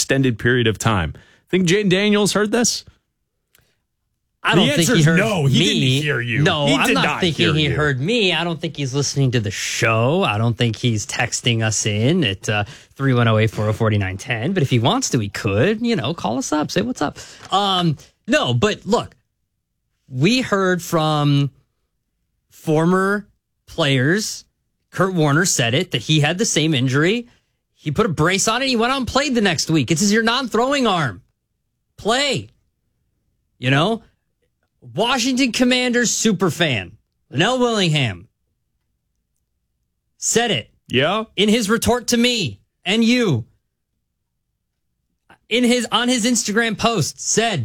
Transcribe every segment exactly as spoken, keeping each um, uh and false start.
extended period of time. Think Jayden Daniels heard this? I don't the think he heard no, he me. Didn't hear you. No, he I'm not, not thinking he you. heard me. I don't think he's listening to the show. I don't think he's texting us in at uh, three one zero, eight four zero, four nine one zero. But if he wants to, he could, you know, call us up, say what's up. Um, no, but look, we heard from former players. Kurt Warner said it, that he had the same injury. He put a brace on it. He went out and played the next week. It's your non-throwing arm. Play. You know? Washington Commanders superfan, Linnell Willingham, said it. Yeah. In his retort to me and you. In his on his Instagram post, said,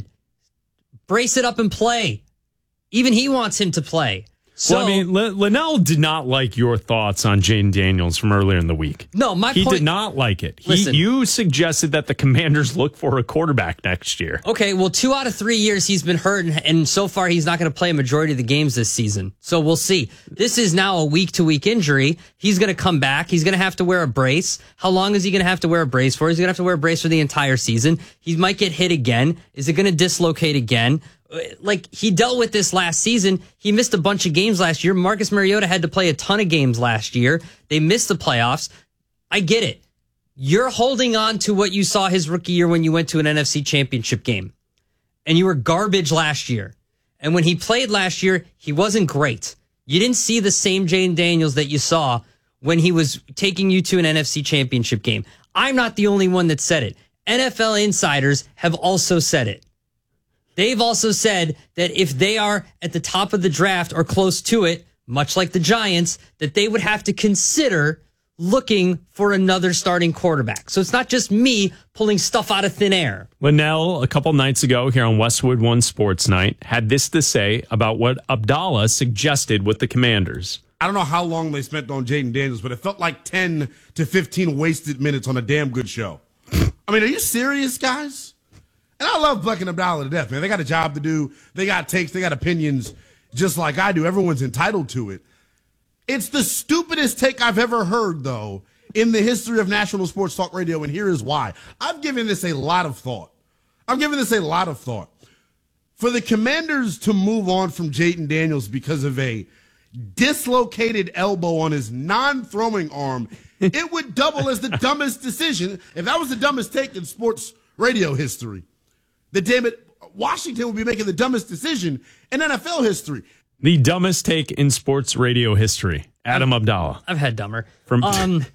brace it up and play. Even he wants him to play. So, well, I mean, L- Linnell did not like your thoughts on Jayden Daniels from earlier in the week. No, my he point... He did not like it. He, Listen, you suggested that the Commanders look for a quarterback next year. Okay, well, two out of three years he's been hurt, and, and so far he's not going to play a majority of the games this season. So we'll see. This is now a week-to-week injury. He's going to come back. He's going to have to wear a brace. How long is he going to have to wear a brace for? He's going to have to wear a brace for the entire season. He might get hit again. Is it going to dislocate again? Like, he dealt with this last season. He missed a bunch of games last year. Marcus Mariota had to play a ton of games last year. They missed the playoffs. I get it. You're holding on to what you saw his rookie year when you went to an N F C championship game. And you were garbage last year. And when he played last year, he wasn't great. You didn't see the same Jayden Daniels that you saw when he was taking you to an N F C championship game. I'm not the only one that said it. N F L insiders have also said it. They've also said that if they are at the top of the draft or close to it, much like the Giants, that they would have to consider looking for another starting quarterback. So it's not just me pulling stuff out of thin air. Linnell, a couple nights ago here on Westwood One Sports Night, had this to say about what Abdallah suggested with the Commanders. I don't know how long they spent on Jayden Daniels, but it felt like ten to fifteen wasted minutes on a damn good show. I mean, are you serious, guys? And I love Bleck and Abdallah to death, man. They got a job to do. They got takes. They got opinions just like I do. Everyone's entitled to it. It's the stupidest take I've ever heard, though, in the history of national sports talk radio, and here is why. I've given this a lot of thought. I'm giving this a lot of thought. For the Commanders to move on from Jayden Daniels because of a dislocated elbow on his non-throwing arm, it would double as the dumbest decision, if that was the dumbest take in sports radio history. The damn it, Washington would be making the dumbest decision in N F L history. The dumbest take in sports radio history. Adam I've, Abdallah. I've had dumber. From um,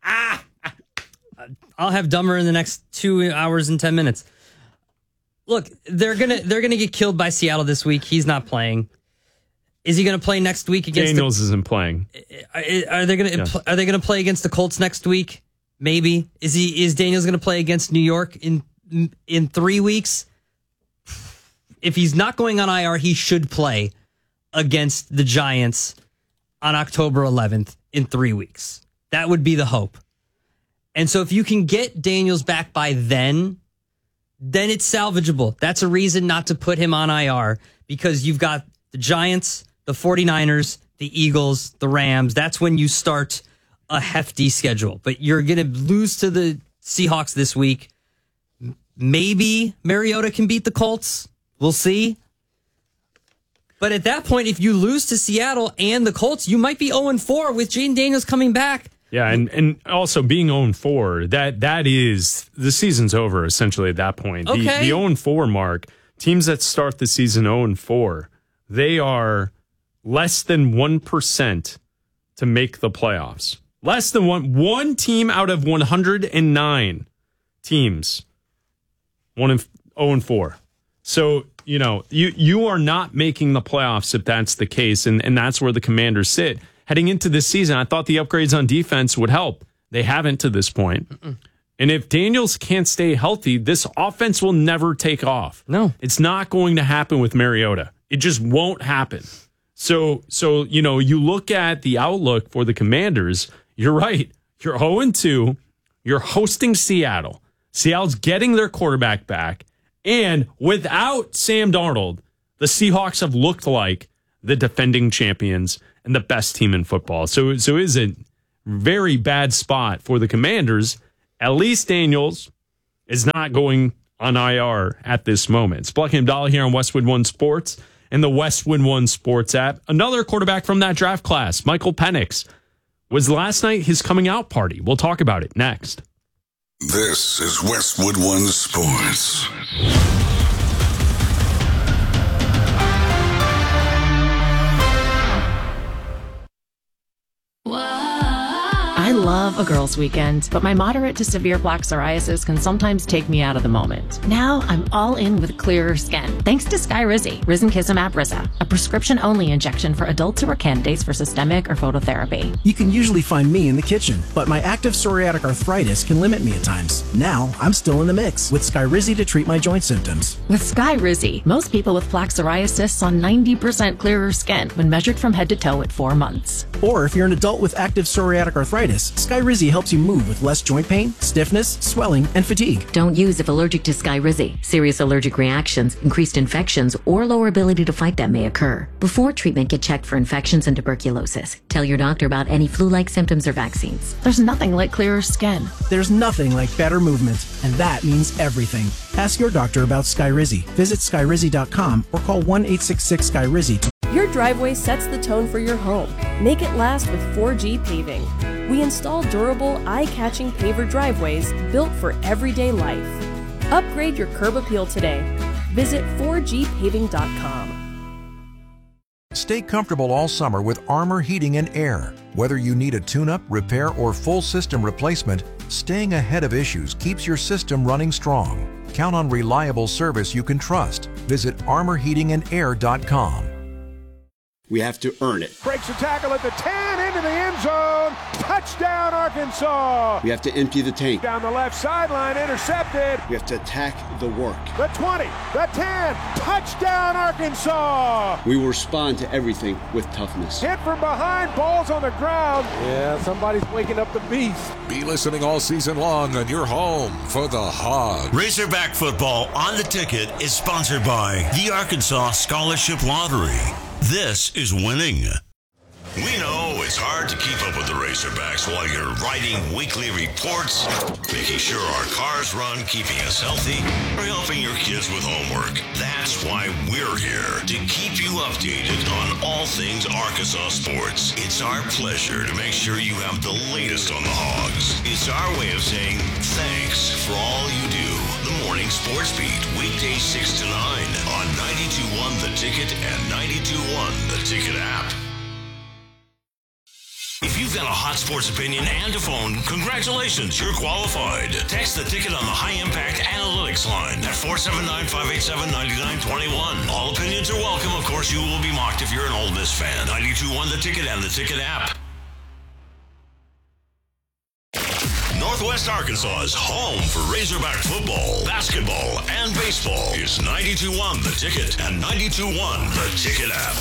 I'll have dumber in the next two hours and ten minutes. Look, they're gonna they're gonna get killed by Seattle this week. He's not playing. Is he gonna play next week against? Daniels the, isn't playing. Are, are they gonna yeah. Are they gonna play against the Colts next week? Maybe. Is he? Is Daniels gonna play against New York in in three weeks? If he's not going on I R, he should play against the Giants on October eleventh in three weeks. That would be the hope. And so if you can get Daniels back by then, then it's salvageable. That's a reason not to put him on I R, because you've got the Giants, the 49ers, the Eagles, the Rams. That's when you start a hefty schedule. But you're going to lose to the Seahawks this week. Maybe Mariota can beat the Colts. We'll see. But at that point, if you lose to Seattle and the Colts, you might be oh and four with Jayden Daniels coming back. Yeah, and, and also being oh and four, that that is, the season's over essentially at that point. Okay. The, the oh and four mark, teams that start the season oh and four, they are less than one percent to make the playoffs. Less than one. One team out of one hundred nine teams, one and oh and four. So, you know, you, you are not making the playoffs if that's the case, and, and that's where the Commanders sit. Heading into this season, I thought the upgrades on defense would help. They haven't to this point. Mm-mm. And if Daniels can't stay healthy, this offense will never take off. No. It's not going to happen with Mariota. It just won't happen. So, so you know, you look at the outlook for the Commanders, you're right. You're oh and two. You're hosting Seattle. Seattle's getting their quarterback back. And without Sam Darnold, the Seahawks have looked like the defending champions and the best team in football. So, so it is a very bad spot for the Commanders. At least Daniels, is not going on I R at this moment. It's Bleck and Abdallah here on Westwood One Sports and the Westwood One Sports app. Another quarterback from that draft class, Michael Penix, was last night his coming out party. We'll talk about it next. This is Westwood One Sports. I love a girls' weekend, but my moderate to severe plaque psoriasis can sometimes take me out of the moment. Now I'm all in with clearer skin, thanks to Skyrizi, Risankizumab Risa, a prescription-only injection for adults who are candidates for systemic or phototherapy. You can usually find me in the kitchen, but my active psoriatic arthritis can limit me at times. Now I'm still in the mix with Skyrizi to treat my joint symptoms. With Skyrizi, most people with plaque psoriasis saw ninety percent clearer skin when measured from head to toe at four months. Or if you're an adult with active psoriatic arthritis, Skyrizi helps you move with less joint pain, stiffness, swelling, and fatigue. Don't use if allergic to Skyrizi. Serious allergic reactions, increased infections, or lower ability to fight them may occur. Before treatment, get checked for infections and tuberculosis. Tell your doctor about any flu-like symptoms or vaccines. There's nothing like clearer skin. There's nothing like better movement, and that means everything. Ask your doctor about Skyrizi. Visit Skyrizi dot com or call one eight six six Skyrizi. Your driveway sets the tone for your home. Make it last with four G Paving. We install durable, eye-catching paver driveways built for everyday life. Upgrade your curb appeal today. Visit four G paving dot com. Stay comfortable all summer with Armor Heating and Air. Whether you need a tune-up, repair, or full system replacement, staying ahead of issues keeps your system running strong. Count on reliable service you can trust. Visit armor heating and air dot com. We have to earn it. Breaks the tackle at the ten, into the end zone. Touchdown, Arkansas. We have to empty the tank. Down the left sideline, intercepted. We have to attack the work. The twenty, the ten, touchdown, Arkansas. We will respond to everything with toughness. Hit from behind, balls on the ground. Yeah, somebody's waking up the beast. Be listening all season long on your home for the Hogs. Razorback football on the ticket is sponsored by the Arkansas Scholarship Lottery. This is winning. We know it's hard to keep up with the Razorbacks while you're writing weekly reports, making sure our cars run, keeping us healthy, or helping your kids with homework. That's why we're here, to keep you updated on all things Arkansas sports. It's our pleasure to make sure you have the latest on the Hogs. It's our way of saying thanks for all you do. The Morning Sports Beat, weekdays six to nine on ninety-two point one The Ticket and ninety-two point one The Ticket app. If you've got a hot sports opinion and a phone, congratulations, you're qualified. Text the ticket on the High Impact Analytics line at four seven nine, five eight seven, nine nine two one. All opinions are welcome. Of course, you will be mocked if you're an Ole Miss fan. ninety-two point one The Ticket and the Ticket app. Northwest Arkansas's home for Razorback football, basketball, and baseball is ninety-two point one The Ticket and ninety-two point one The Ticket app.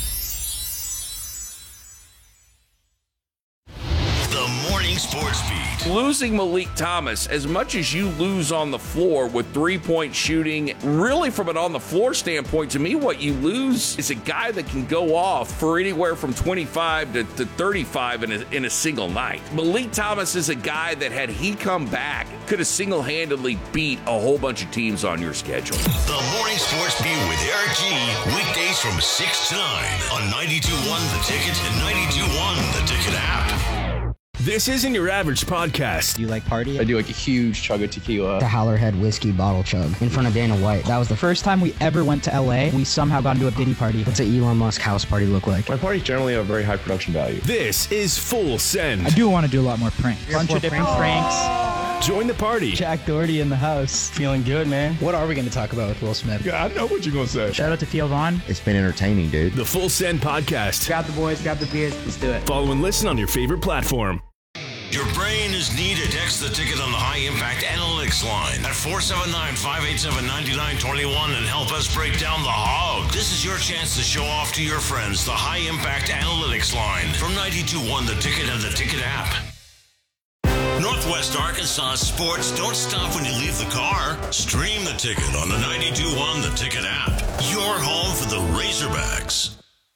The Morning Sports Beat. Losing Malik Thomas, as much as you lose on the floor with three-point shooting, really from an on-the-floor standpoint, to me, what you lose is a guy that can go off for anywhere from twenty-five to, to thirty-five in a, in a single night. Malik Thomas is a guy that, had he come back, could have single-handedly beat a whole bunch of teams on your schedule. The Morning Sports Beat with Eric G. Weekdays from six to nine on ninety-two point one The Ticket and ninety-two point one The Ticket app. This isn't your average podcast. Do you like party? I do like a huge chug of tequila. The Howlerhead whiskey bottle chug in front of Dana White. That was the first time we ever went to L A. We somehow got into a Diddy party. What's an Elon Musk house party look like? My parties generally have very high production value. This is Full Send. I do want to do a lot more pranks. A bunch of different pranks. Join the party. Jack Doherty in the house. Feeling good, man. What are we going to talk about with Will Smith? Yeah, I know what you're going to say. Shout out to Theo Vaughn. It's been entertaining, dude. The Full Send podcast. Grab the boys, grab the beers. Let's do it. Follow and listen on your favorite platform. Your brain is needed. Text the ticket on the High Impact Analytics line at four seven nine, five eight seven, nine nine two one and help us break down the hog. This is your chance to show off to your friends the High Impact Analytics line from ninety-two point one The Ticket and the Ticket app. Northwest Arkansas sports don't stop when you leave the car. Stream the ticket on the ninety-two point one The Ticket app. Your home for the Razorbacks.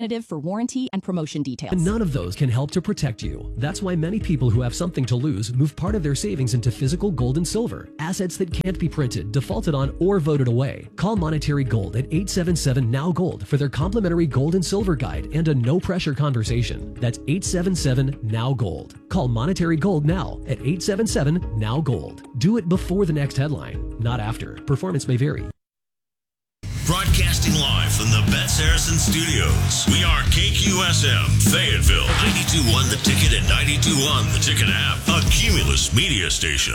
for warranty and promotion details. And none of those can help to protect you. That's why many people who have something to lose move part of their savings into physical gold and silver, assets that can't be printed, defaulted on, or voted away. Call Monetary Gold at eight seven seven, N O W Gold for their complimentary gold and silver guide and a no-pressure conversation. That's eight seven seven, N O W Gold. Call Monetary Gold now at eight seven seven, N O W Gold. Do it before the next headline, not after. Performance may vary. Broadcasting live from the Bet Saracen Studios, we are K Q S M, Fayetteville, ninety-two point one The Ticket and ninety-two point one The Ticket app, a Cumulus media station.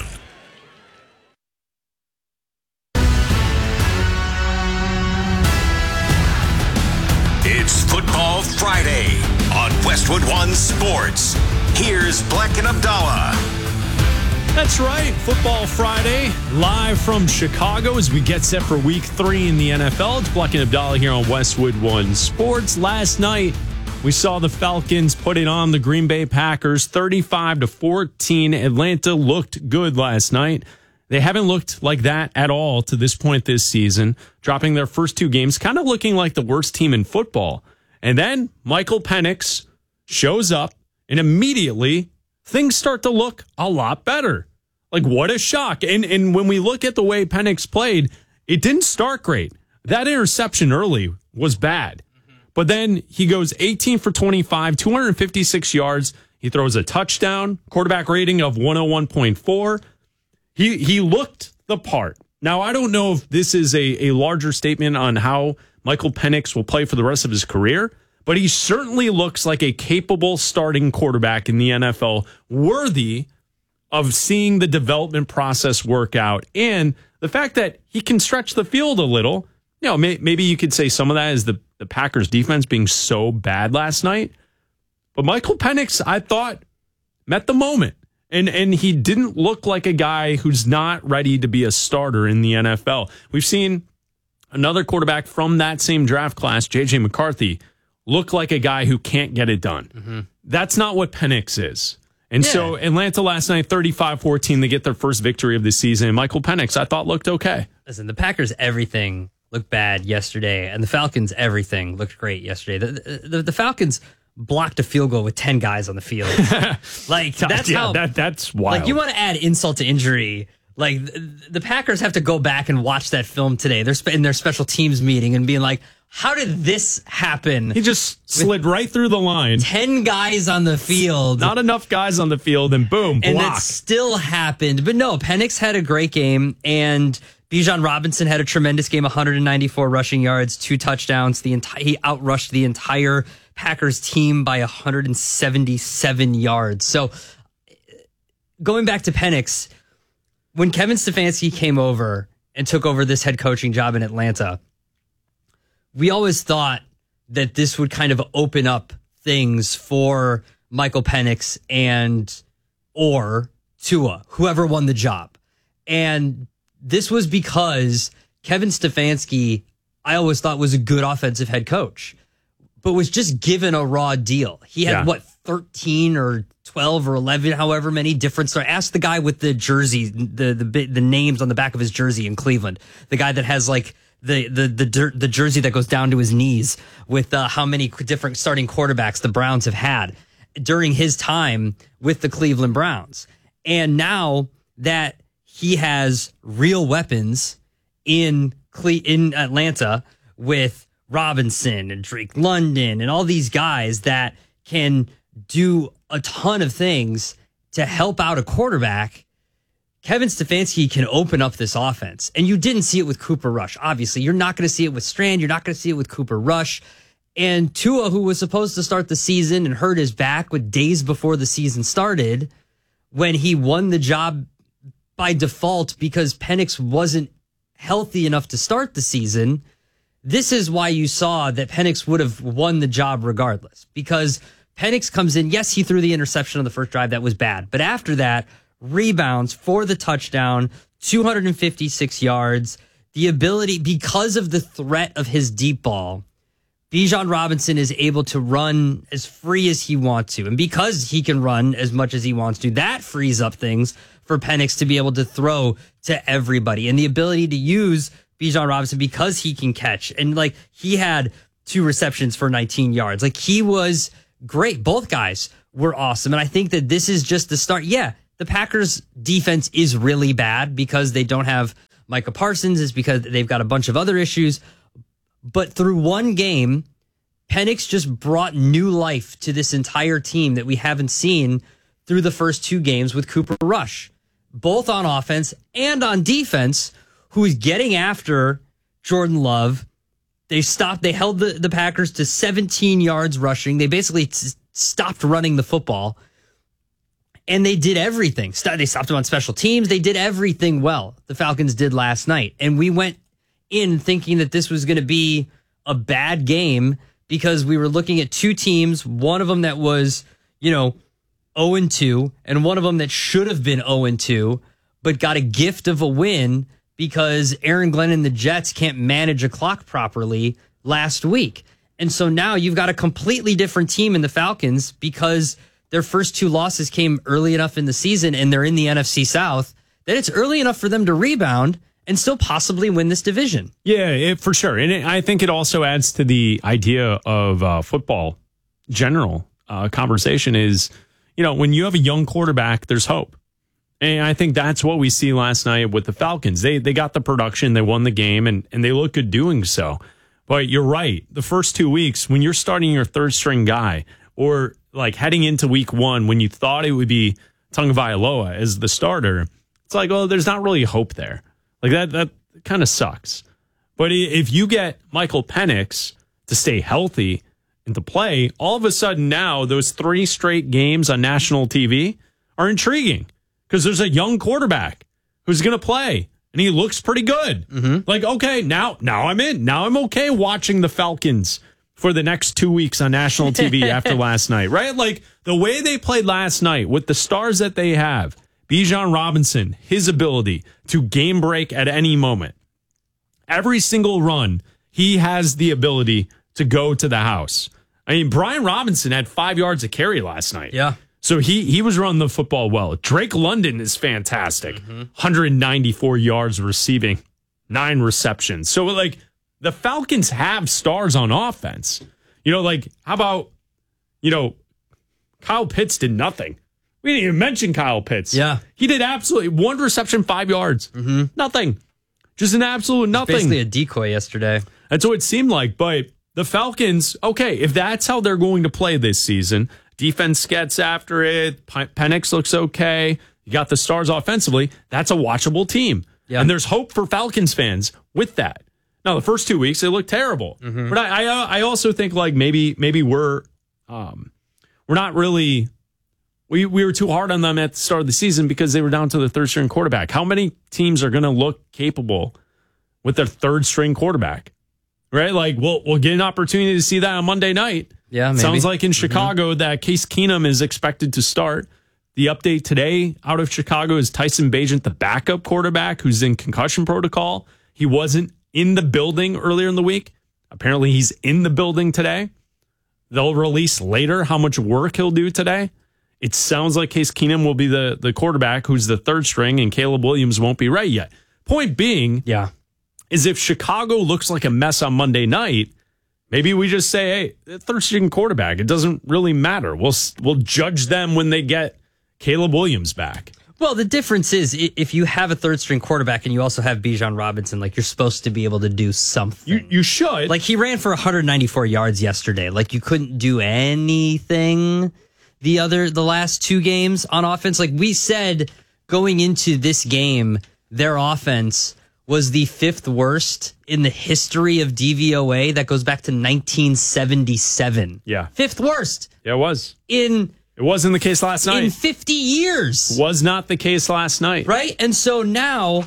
It's Football Friday on Westwood One Sports. Here's Black and Abdallah. That's right. Football Friday, live from Chicago as we get set for week three in the N F L. It's Black and Abdallah here on Westwood One Sports. Last night, we saw the Falcons put it on the Green Bay Packers thirty-five to fourteen. Atlanta looked good last night. They haven't looked like that at all to this point this season, dropping their first two games, kind of looking like the worst team in football. And then Michael Penix shows up, and immediately things start to look a lot better. Like, what a shock. And and when we look at the way Penix played, it didn't start great. That interception early was bad. But then he goes eighteen for twenty-five, two hundred fifty-six yards. He throws a touchdown, quarterback rating of one oh one point four. He he looked the part. Now, I don't know if this is a, a larger statement on how Michael Penix will play for the rest of his career, but he certainly looks like a capable starting quarterback in the N F L, worthy of seeing the development process work out. And the fact that he can stretch the field a little, you know, may, maybe you could say some of that is the, the Packers defense being so bad last night. But Michael Penix, I thought, met the moment. And and he didn't look like a guy who's not ready to be a starter in the N F L. We've seen another quarterback from that same draft class, J J McCarthy, look like a guy who can't get it done. Mm-hmm. That's not what Penix is. And yeah. So Atlanta last night, thirty-five fourteen, they get their first victory of the season. Michael Penix, I thought, looked okay. Listen, the Packers, everything looked bad yesterday, and the Falcons, everything looked great yesterday. The, the, the Falcons blocked a field goal with ten guys on the field. Like, that's yeah, how... That, that's wild. Like, you want to add insult to injury. Like, the, the Packers have to go back and watch that film today. They're in their special teams meeting and being like, how did this happen? He just slid right through the line. ten guys on the field. Not enough guys on the field, and boom, block. And that still happened. But no, Penix had a great game, and Bijan Robinson had a tremendous game, one hundred ninety-four rushing yards, two touchdowns. The enti- He outrushed the entire Packers team by one hundred seventy-seven yards. So going back to Penix, when Kevin Stefanski came over and took over this head coaching job in Atlanta, we always thought that this would kind of open up things for Michael Penix and or Tua, whoever won the job. And this was because Kevin Stefanski, I always thought, was a good offensive head coach, but was just given a raw deal. He had, yeah. what, thirteen or twelve or eleven, however many different stars. Ask the guy with the jersey, the, the, the names on the back of his jersey in Cleveland, the guy that has like the the the the jersey that goes down to his knees with uh, how many different starting quarterbacks the Browns have had during his time with the Cleveland Browns. And now that he has real weapons in Cle- in Atlanta with Robinson and Drake London and all these guys that can do a ton of things to help out a quarterback, Kevin Stefanski can open up this offense. And you didn't see it with Cooper Rush. Obviously, you're not going to see it with Strand. You're not going to see it with Cooper Rush. And Tua, who was supposed to start the season and hurt his back with days before the season started, when he won the job by default because Penix wasn't healthy enough to start the season, this is why you saw that Penix would have won the job regardless. Because Penix comes in, yes, he threw the interception on the first drive. That was bad. But after that, rebounds for the touchdown, two hundred fifty-six yards, the ability, because of the threat of his deep ball, Bijan Robinson is able to run as free as he wants to. And because he can run as much as he wants to, that frees up things for Penix to be able to throw to everybody. And the ability to use Bijan Robinson because he can catch. And like, he had two receptions for nineteen yards. Like, he was great. Both guys were awesome. And I think that this is just the start. Yeah, the Packers defense is really bad because they don't have Micah Parsons. It's because they've got a bunch of other issues. But through one game, Penix just brought new life to this entire team that we haven't seen through the first two games with Cooper Rush, both on offense and on defense, who's getting after Jordan Love. They stopped, they held the, the Packers to seventeen yards rushing. They basically t- stopped running the football, and they did everything. St- they stopped them on special teams. They did everything well. The Falcons did last night. And we went in thinking that this was going to be a bad game because we were looking at two teams, one of them that was, you know, oh and two, and one of them that should have been oh and two, but got a gift of a win because Aaron Glenn and the Jets can't manage a clock properly last week. And so now you've got a completely different team in the Falcons because their first two losses came early enough in the season and they're in the N F C South that it's early enough for them to rebound and still possibly win this division. Yeah, it, for sure. And it, I think it also adds to the idea of uh, football general uh, conversation is, you know, when you have a young quarterback, there's hope. And I think that's what we see last night with the Falcons. They they got the production, they won the game, and, and they look good doing so. But you're right. The first two weeks, when you're starting your third string guy, or like heading into week one, when you thought it would be Tagovailoa as the starter, it's like, oh, there's not really hope there. Like that, that kind of sucks. But if you get Michael Penix to stay healthy and to play, all of a sudden now those three straight games on national T V are intriguing because there's a young quarterback who's going to play and he looks pretty good. Mm-hmm. Like, okay, now, now I'm in. Now I'm okay watching the Falcons for the next two weeks on national T V after last night, right? Like the way they played last night with the stars that they have, Bijan Robinson, his ability to game break at any moment. Every single run, he has the ability to go to the house. I mean, Brian Robinson had five yards of carry last night. Yeah. So he he was running the football well. Drake London is fantastic. Mm-hmm. one hundred ninety-four yards receiving, nine receptions. So, like, the Falcons have stars on offense. You know, like, how about, you know, Kyle Pitts did nothing. We didn't even mention Kyle Pitts. Yeah. He did absolutely one reception, five yards. Mm-hmm. Nothing. Just an absolute nothing. Basically a decoy yesterday. That's what it seemed like. But the Falcons, okay, if that's how they're going to play this season, defense gets after it, Penix looks okay, you got the stars offensively, that's a watchable team. Yeah. And there's hope for Falcons fans with that. Now, the first two weeks, they looked terrible. Mm-hmm. But I, I I also think, like, maybe maybe we're um, we're not really... We we were too hard on them at the start of the season because they were down to the third string quarterback. How many teams are going to look capable with their third string quarterback? Right? Like, we'll, we'll get an opportunity to see that on Monday night. Yeah, maybe. Sounds like in Mm-hmm. Chicago that Case Keenum is expected to start. The update today out of Chicago is Tyson Bagent, the backup quarterback who's in concussion protocol. He wasn't in the building earlier in the week. Apparently he's in the building today. They'll release later how much work he'll do today. It sounds like Case Keenum will be the, the quarterback who's the third string and Caleb Williams won't be right yet. Point being, yeah, is if Chicago looks like a mess on Monday night, maybe we just say, hey, third string quarterback, it doesn't really matter. We'll we'll judge them when they get Caleb Williams back. Well, the difference is if you have a third string quarterback and you also have Bijan Robinson, like, you're supposed to be able to do something. You you should. Like, he ran for one hundred ninety-four yards yesterday. Like, you couldn't do anything the other the last two games on offense. Like we said going into this game, their offense was the fifth worst in the history of D V O A. That goes back to nineteen seventy-seven. Yeah. Fifth worst. Yeah, it was. In It wasn't the case last night. In fifty years. Was not the case last night. Right? And so now,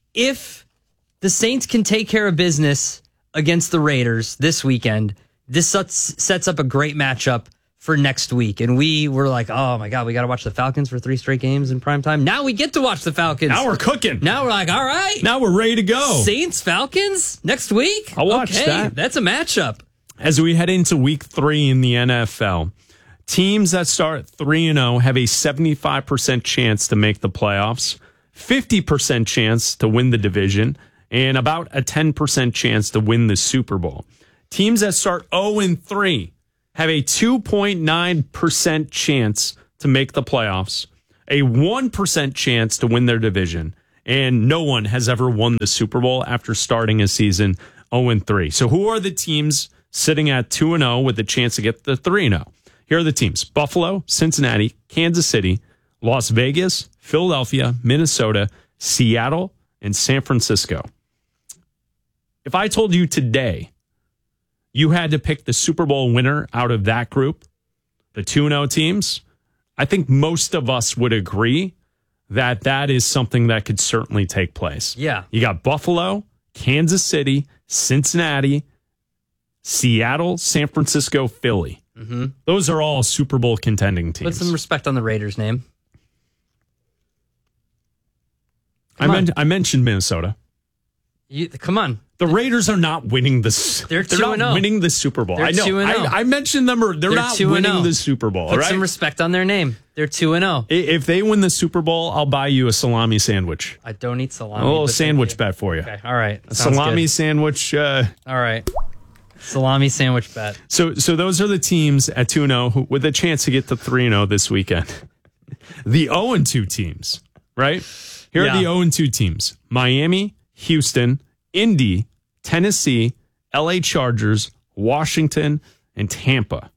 if the Saints can take care of business against the Raiders this weekend, this sets, sets up a great matchup for next week. And we were like, oh my God, we got to watch the Falcons for three straight games in prime time. Now we get to watch the Falcons. Now we're cooking. Now we're like, all right. Now we're ready to go. Saints, Falcons next week? I'll watch okay, that. That's a matchup. As we head into week three in the N F L, teams that start three and oh have a seventy-five percent chance to make the playoffs, fifty percent chance to win the division, and about a ten percent chance to win the Super Bowl. Teams that start oh and three have a two point nine percent chance to make the playoffs, a one percent chance to win their division, and no one has ever won the Super Bowl after starting a season oh and three. So who are the teams sitting at two and oh with a chance to get the three and oh? Here are the teams: Buffalo, Cincinnati, Kansas City, Las Vegas, Philadelphia, Minnesota, Seattle, and San Francisco. If I told you today you had to pick the Super Bowl winner out of that group, the two and oh teams, I think most of us would agree that that is something that could certainly take place. Yeah. You got Buffalo, Kansas City, Cincinnati, Seattle, San Francisco, Philly. Mm-hmm. Those are all Super Bowl contending teams. Put some respect on the Raiders' name. I, men- I mentioned Minnesota. You, come on. The Raiders are not winning the. They're, they're two not and oh. winning the Super Bowl. They're I know. two and oh. I, I mentioned them. Or they're, They're not two and winning oh. the Super Bowl. Put right? some respect on their name. They're two and oh. If they win the Super Bowl, I'll buy you a salami sandwich. I don't eat salami. A little but sandwich bet for you. Okay. All right. A Sounds salami good. sandwich. Uh, All right. Salami sandwich bet. So, so those are the teams at two and oh with a chance to get to three and oh this weekend. The oh and two teams, right? Here Yeah. are the oh and two teams: Miami, Houston, Indy, Tennessee, L A Chargers, Washington, and Tampa.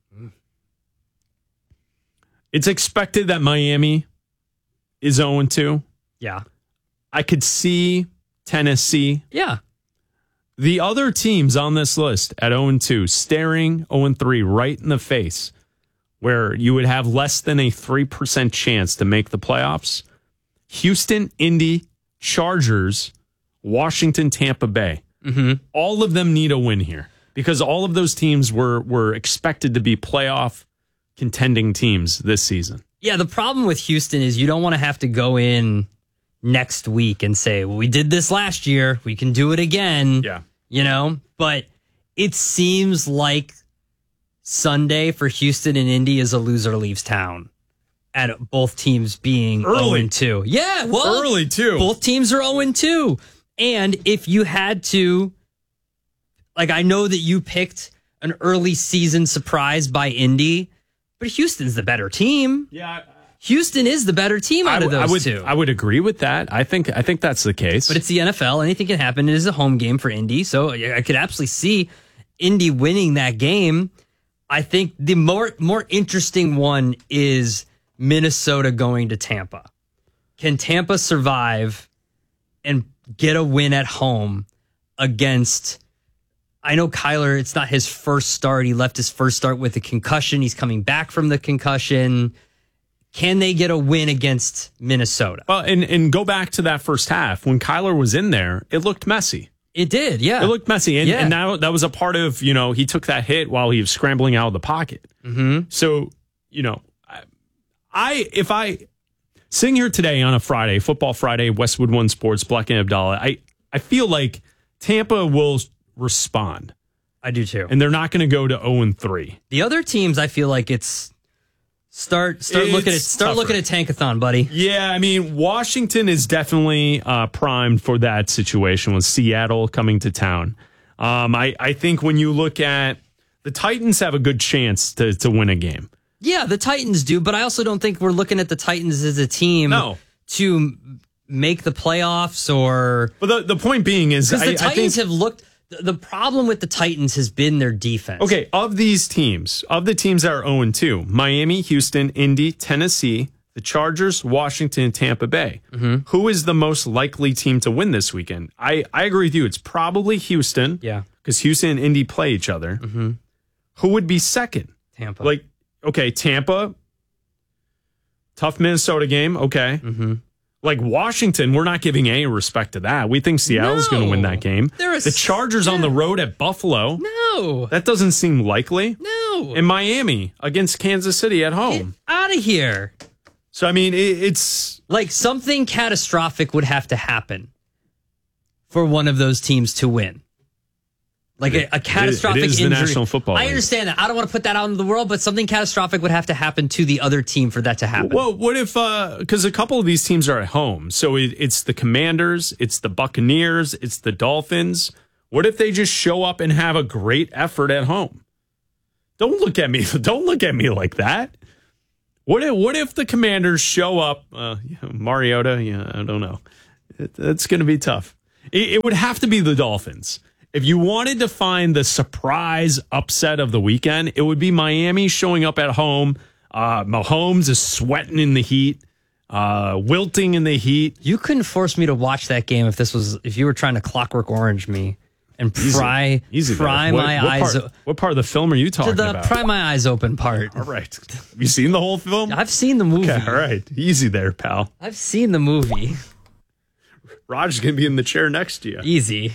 It's expected that Miami is oh and two. Yeah. I could see Tennessee. Yeah. The other teams on this list at oh and two staring oh and three right in the face, where you would have less than a three percent chance to make the playoffs: Houston, Indy, Chargers, Washington, Tampa Bay. Mm-hmm. All of them need a win here because all of those teams were were expected to be playoff contending teams this season. Yeah, the problem with Houston is you don't want to have to go in next week and say, well, we did this last year, we can do it again. Yeah. You know, but it seems like Sunday for Houston and Indy is a loser leaves town. At both teams being Early. oh and two. Yeah, well, Early, too. Both teams are oh and two. And if you had to, like, I know that you picked an early season surprise by Indy, but Houston's the better team. Yeah. Houston is the better team out I, of those I would, two. I would agree with that. I think I think that's the case. But it's the N F L. Anything can happen. It is a home game for Indy. So I could absolutely see Indy winning that game. I think the more more interesting one is Minnesota going to Tampa. Can Tampa survive and get a win at home against, I know Kyler, it's not his first start. He left his first start with a concussion. He's coming back from the concussion. Can they get a win against Minnesota? Well, and, and go back to that first half. When Kyler was in there, it looked messy. It did, yeah. It looked messy. And, Yeah. and that, that was a part of, you know, he took that hit while he was scrambling out of the pocket. Mm-hmm. So, you know, I, I if I sitting here today on a Friday, Football Friday, Westwood One Sports, Black and Abdallah, I, I feel like Tampa will respond. I do too. And they're not going to go to oh and three. The other teams, I feel like it's start start It's looking at start tougher. looking at Tankathon, buddy. Yeah, I mean, Washington is definitely uh, primed for that situation with Seattle coming to town. Um, I, I think when you look at the Titans have a good chance to, to win a game. Yeah, the Titans do, but I also don't think we're looking at the Titans as a team No. to make the playoffs or. But the, the point being is, Because I, the I Titans think, have looked. The the problem with the Titans has been their defense. okay, of these teams, of the teams that are oh and two, Miami, Houston, Indy, Tennessee, the Chargers, Washington, and Tampa Bay. Mm-hmm. Who is the most likely team to win this weekend? I, I agree with you. It's probably Houston. Yeah. Because Houston and Indy play each other. Mm-hmm. Who would be second? Tampa. Like, okay, Tampa. Tough Minnesota game. Okay. Mm-hmm. Like Washington, we're not giving any respect to that. We think Seattle's No. going to win that game. They're a the Chargers on the road at Buffalo. No. That doesn't seem likely. No. And Miami against Kansas City at home. Out of here. So, I mean, it, it's Like something catastrophic would have to happen for one of those teams to win. Like a, a catastrophic it is the injury. National Football I League. understand that. I don't want to put that out into the world, but something catastrophic would have to happen to the other team for that to happen. Well, what if, because a couple of these teams are at home. So it, it's the Commanders, it's the Buccaneers, it's the Dolphins. What if they just show up and have a great effort at home? Don't look at me. Don't look at me like that. What if, what if the Commanders show up? Uh, yeah, Mariota, yeah, I don't know. It, it's going to be tough. It, it would have to be the Dolphins. If you wanted to find the surprise upset of the weekend, it would be Miami showing up at home. Uh, Mahomes is sweating in the heat, uh, wilting in the heat. You couldn't force me to watch that game if this was if you were trying to Clockwork Orange me and pry easy, easy pry what, my what eyes. Part, what part of the film are you talking to the about? Pry my eyes open part. All right. Have you seen the whole film? I've seen the movie. Okay, all right. Easy there, pal. I've seen the movie. Raj's going to be in the chair next to you. Easy.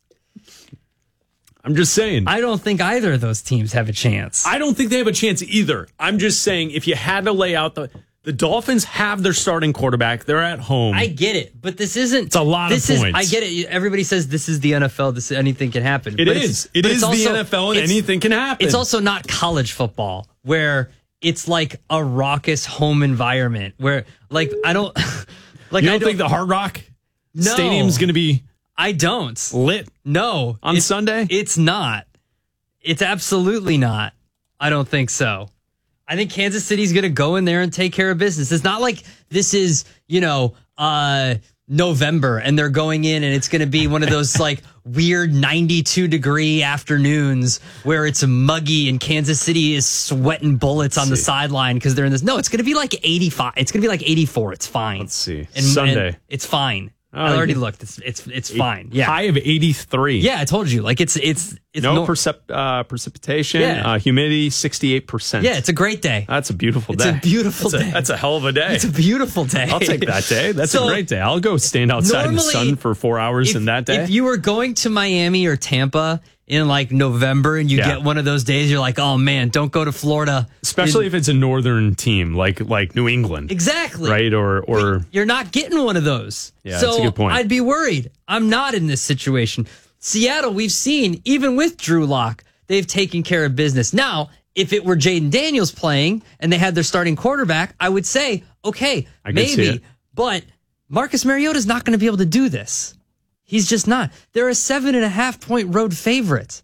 I'm just saying. I don't think either of those teams have a chance. I don't think they have a chance either. I'm just saying if you had to lay out the the Dolphins have their starting quarterback. They're at home. I get it, but this isn't. It's a lot this of is, points. I get it. Everybody says this is the N F L. This anything can happen. It but is. It's, it but is it's also, the N F L, and anything can happen. It's also not college football where it's like a raucous home environment where, like, I don't like. You don't, I don't think the Hard Rock no, Stadium's going to be? I don't lit. No, on it's, Sunday. It's not. It's absolutely not. I don't think so. I think Kansas City's going to go in there and take care of business. It's not like this is, you know, uh, November and they're going in and it's going to be one of those like weird ninety-two degree afternoons where it's muggy and Kansas City is sweating bullets on the sideline because they're in this. No, it's going to be like eighty-five. It's going to be like eighty-four. It's fine. Let's see. And, Sunday. and it's fine. Oh, I already yeah. looked. It's it's it's fine. Yeah. High of eighty-three. Yeah, I told you. Like it's it's it's no, no percep- uh, precipitation. Yeah. Uh, humidity sixty-eight percent. Yeah, it's a great day. That's a beautiful It's day. a beautiful that's day. A, that's a hell of a day. It's a beautiful day. I'll take that day. That's So, a great day. I'll go stand outside in the normally, sun for four hours if, in that day. If you were going to Miami or Tampa in like November and you Yeah. get one of those days, you're like, oh man, don't go to Florida. Especially In- if it's a northern team like like New England. Exactly. Right? Or or You're not getting one of those. Yeah, so that's a good point. I'd be worried. I'm not in this situation. Seattle, we've seen, even with Drew Lock, they've taken care of business. Now, if it were Jaden Daniels playing and they had their starting quarterback, I would say, okay, I could see maybe. it. But Marcus Mariota's not going to be able to do this. He's just not. They're a seven and a half point road favorite.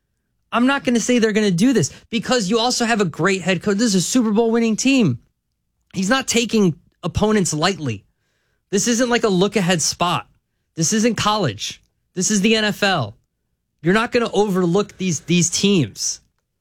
I'm not going to say they're going to do this because you also have a great head coach. This is a Super Bowl winning team. He's not taking opponents lightly. This isn't like a look ahead spot. This isn't college. This is the N F L. You're not going to overlook these these teams.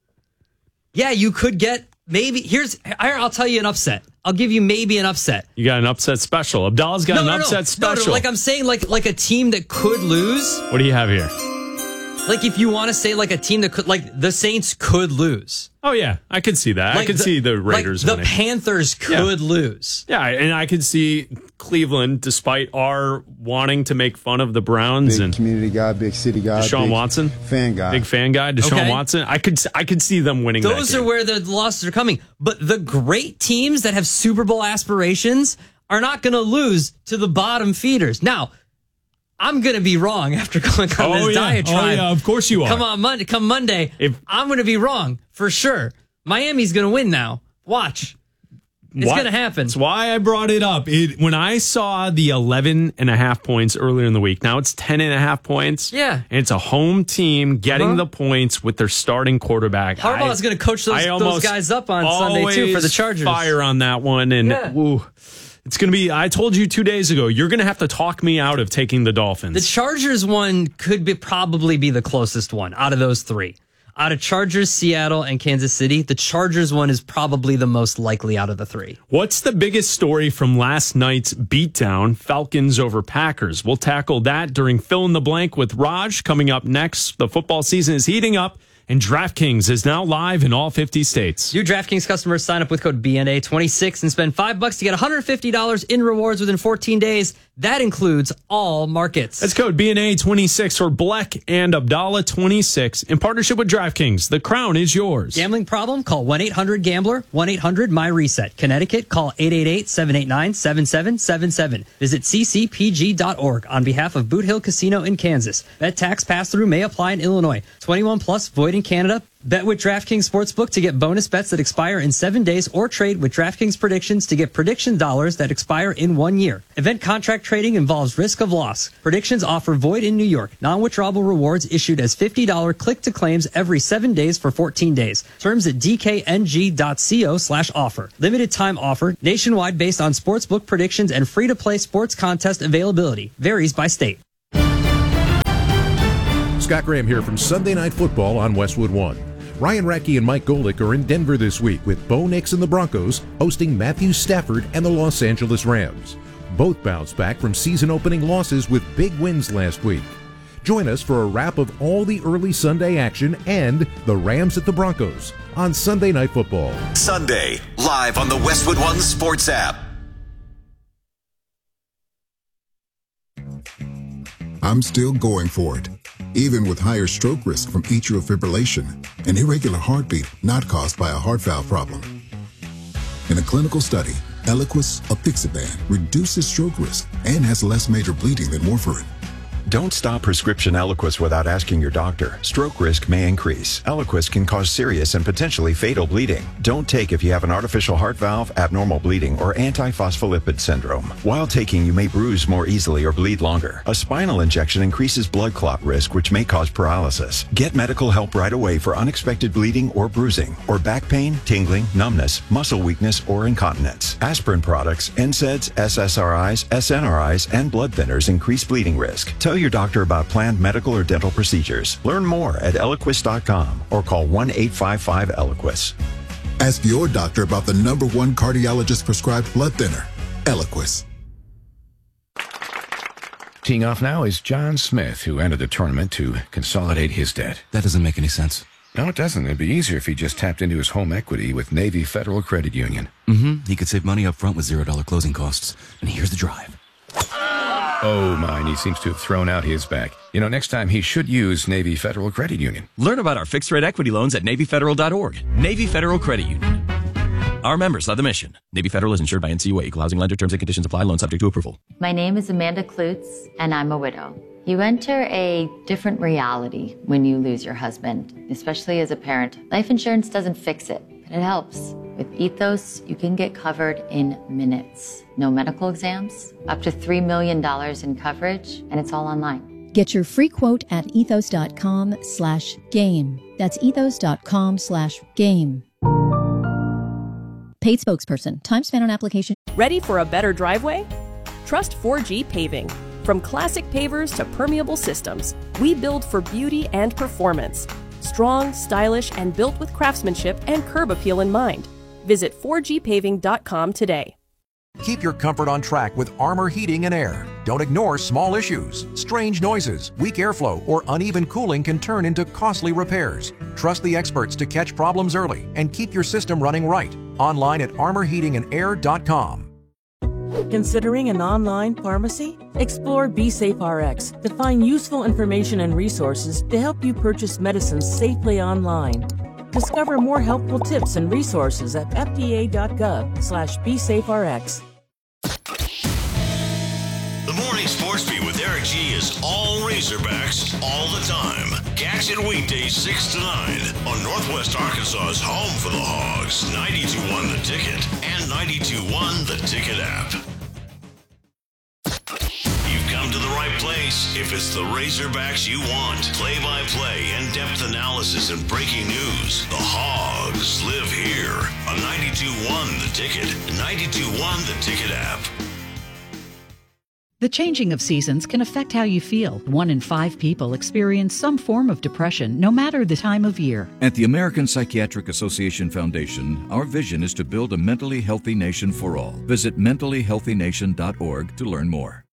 Yeah, you could get maybe here's here, I'll tell you an upset. I'll give you maybe an upset. You got an upset special. Abdallah's got No, an no, no. upset No, special. no, like I'm saying like like a team that could lose. What do you have here? Like if you want to say like a team that could like the Saints could lose. Oh yeah, I could see that. I Like could the- see the Raiders like the winning. Panthers could lose. Yeah, and I could see Cleveland, despite our wanting to make fun of the Browns Big and community guy, big city guy, Deshaun big Watson, fan guy, big fan guy, Deshaun Okay. Watson. I could I could see them winning. Those that are game. where the losses are coming. But the great teams that have Super Bowl aspirations are not going to lose to the bottom feeders. Now, I'm going to be wrong after going on Oh, this yeah. diatribe. Oh, yeah, of course you are. Come on Monday, come Monday. If- I'm going to be wrong for sure. Miami's going to win now. Watch. It's Why- going to happen. That's why I brought it up. It, when I saw the eleven and a half points earlier in the week, now it's ten and a half points. Yeah. And it's a home team getting Uh-huh. the points with their starting quarterback. Harbaugh's I- going to coach those, I those almost guys up on Sunday too for the always Chargers. Fire on that one. And Yeah. woo, it's going to be, I told you two days ago, you're going to have to talk me out of taking the Dolphins. The Chargers one could be probably be the closest one out of those three. Out of Chargers, Seattle, and Kansas City, the Chargers one is probably the most likely out of the three. What's the biggest story from last night's beatdown, Falcons over Packers? We'll tackle that during Fill in the Blank with Raj coming up next. The football season is heating up, and DraftKings is now live in all fifty states. New DraftKings customers sign up with code B N A twenty-six and spend five bucks to get one hundred fifty dollars in rewards within fourteen days. That includes all markets. That's code B N A twenty-six or Black and Abdallah twenty-six in partnership with DraftKings. The crown is yours. Gambling problem? Call one eight hundred gambler, one eight hundred my reset. Connecticut, call eight eight eight, seven eight nine, seven seven seven seven. Visit c c p g dot org on behalf of Boot Hill Casino in Kansas. Bet tax pass-through may apply in Illinois. twenty-one plus, void in in Canada. Bet with DraftKings Sportsbook to get bonus bets that expire in seven days or trade with DraftKings Predictions to get prediction dollars that expire in one year. Event contract trading involves risk of loss. Predictions offer void in New York. Non-withdrawable rewards issued as fifty dollars click-to-claims every seven days for fourteen days. Terms at dkng.co slash offer. Limited time offer. Nationwide based on sportsbook predictions and free-to-play sports contest availability. Varies by state. Scott Graham here from Sunday Night Football on Westwood One. Ryan Radke and Mike Golick are in Denver this week with Bo Nix and the Broncos hosting Matthew Stafford and the Los Angeles Rams. Both bounced back from season-opening losses with big wins last week. Join us for a wrap of all the early Sunday action and the Rams at the Broncos on Sunday Night Football. Sunday, live on the Westwood One Sports app. I'm still going for it, even with higher stroke risk from atrial fibrillation, an irregular heartbeat not caused by a heart valve problem. In a clinical study, Eliquis apixaban reduces stroke risk and has less major bleeding than warfarin. Don't stop prescription Eliquis without asking your doctor. Stroke risk may increase. Eliquis can cause serious and potentially fatal bleeding. Don't take if you have an artificial heart valve, abnormal bleeding, or antiphospholipid syndrome. While taking, you may bruise more easily or bleed longer. A spinal injection increases blood clot risk, which may cause paralysis. Get medical help right away for unexpected bleeding or bruising, or back pain, tingling, numbness, muscle weakness, or incontinence. Aspirin products, N SAIDs, S S R Is, S N R Is, and blood thinners increase bleeding risk. Tell your doctor about planned medical or dental procedures. Learn more at Eliquis dot com or call one eight five five Eliquis. Ask your doctor about the number one cardiologist prescribed blood thinner, Eliquis. Teeing off now is John Smith, who entered the tournament to consolidate his debt. That doesn't make any sense. No, it doesn't. It'd be easier if he just tapped into his home equity with Navy Federal Credit Union. Mm-hmm. He could save money up front with zero dollar closing costs. And here's the drive. Oh, my, he seems to have thrown out his back. You know, next time he should use Navy Federal Credit Union. Learn about our fixed-rate equity loans at Navy Federal dot org. Navy Federal Credit Union. Our members love the mission. Navy Federal is insured by N C U A. Equal housing lender. Terms and conditions apply. Loan subject to approval. My name is Amanda Klutz, and I'm a widow. You enter a different reality when you lose your husband, especially as a parent. Life insurance doesn't fix it, but it helps. With Ethos, you can get covered in minutes. No medical exams, up to three million dollars in coverage, and it's all online. Get your free quote at ethos.com slash game. That's ethos.com slash game. Paid spokesperson. Time spent on application. Ready for a better driveway? Trust four G Paving. From classic pavers to permeable systems, we build for beauty and performance. Strong, stylish, and built with craftsmanship and curb appeal in mind. Visit four G paving dot com today. Keep your comfort on track with Armor Heating and Air. Don't ignore small issues. Strange noises, weak airflow, or uneven cooling can turn into costly repairs. Trust the experts to catch problems early and keep your system running right. Online at armor heating and air dot com. Considering an online pharmacy? Explore BeSafeRx to find useful information and resources to help you purchase medicines safely online. Discover more helpful tips and resources at F D A dot gov slash BeSafeRx. The Morning Sports Beat with Eric G is all Razorbacks all the time. Catch it weekdays six to nine on Northwest Arkansas's home for the Hogs, ninety-two point one The Ticket and ninety-two point one The Ticket app. You've come to the right place if it's the Razorbacks you want. Play-by-play, in-depth analysis, and breaking news. The Hogs live here on ninety-two point one The Ticket, ninety-two point one The Ticket app. The changing of seasons can affect how you feel. One in five people experience some form of depression, no matter the time of year. At the American Psychiatric Association Foundation, our vision is to build a mentally healthy nation for all. Visit mentally healthy nation dot org to learn more.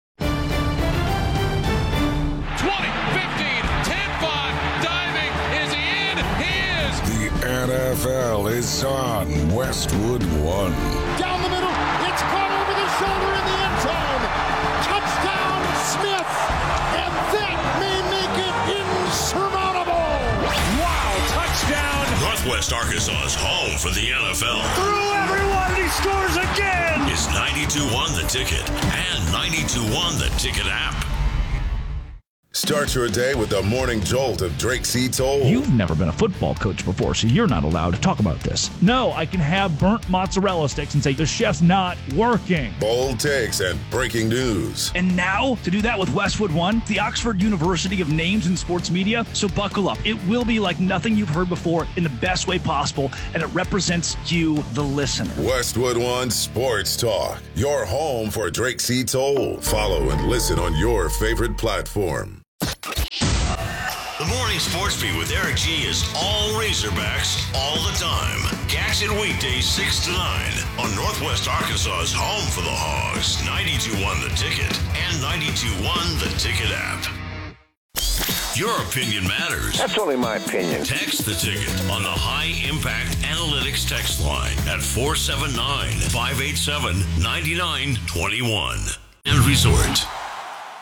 twenty, fifteen, ten, five, diving, is he in? He is! The N F L is on Westwood One. Down the middle, it's caught over the shoulder in the end zone. Touchdown, Smith, and that may make it insurmountable. Wow, touchdown! Northwest Arkansas's home for the N F L. Through everyone, he scores again! Is ninety-two point one The Ticket and ninety-two point one The Ticket app. Start your day with the morning jolt of Drake C. Toll. You've never been a football coach before, so you're not allowed to talk about this. No, I can have burnt mozzarella sticks and say the chef's not working. Bold takes and breaking news. And now, to do that with Westwood One, the Oxford University of names in sports media, so buckle up. It will be like nothing you've heard before in the best way possible, and it represents you, the listener. Westwood One Sports Talk, your home for Drake C. Toll. Follow and listen on your favorite platform. The Morning Sports Beat with Eric G is all Razorbacks all the time. Catch it weekdays six to nine on Northwest Arkansas's home for the Hogs, ninety-two point one The Ticket and ninety-two point one The Ticket app. Your opinion matters. That's only my opinion. Text The Ticket on the High Impact Analytics text line at four seven nine, five eight seven, nine nine two one. And Resort.